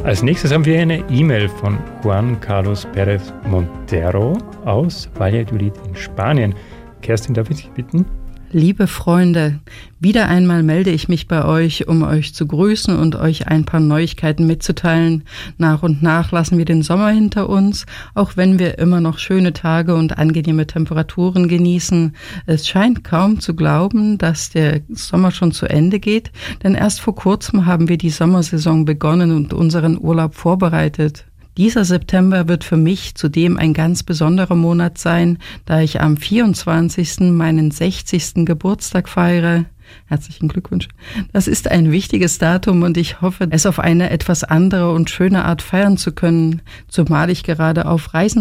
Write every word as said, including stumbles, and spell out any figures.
Als nächstes haben wir eine E-Mail von Juan Carlos Pérez Montero aus Valladolid in Spanien. Kerstin, darf ich dich bitten? Liebe Freunde, wieder einmal melde ich mich bei euch, um euch zu grüßen und euch ein paar Neuigkeiten mitzuteilen. Nach und nach lassen wir den Sommer hinter uns, auch wenn wir immer noch schöne Tage und angenehme Temperaturen genießen. Es scheint kaum zu glauben, dass der Sommer schon zu Ende geht, denn erst vor kurzem haben wir die Sommersaison begonnen und unseren Urlaub vorbereitet. Dieser September wird für mich zudem ein ganz besonderer Monat sein, da ich am vierundzwanzigsten meinen sechzigsten Geburtstag feiere. Herzlichen Glückwunsch. Das ist ein wichtiges Datum und ich hoffe, es auf eine etwas andere und schöne Art feiern zu können, zumal ich gerade auf Reisen